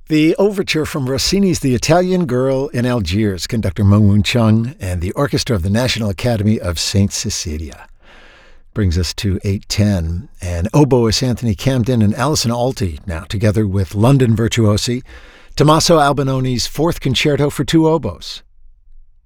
The overture from Rossini's The Italian Girl in Algiers, conductor Meng Chung, and the orchestra of the National Academy of St. Cecilia. Brings us to 8:10, and oboist Anthony Camden and Alison Alty, now together with London virtuosi, Tommaso Albinoni's Fourth Concerto for Two Oboes.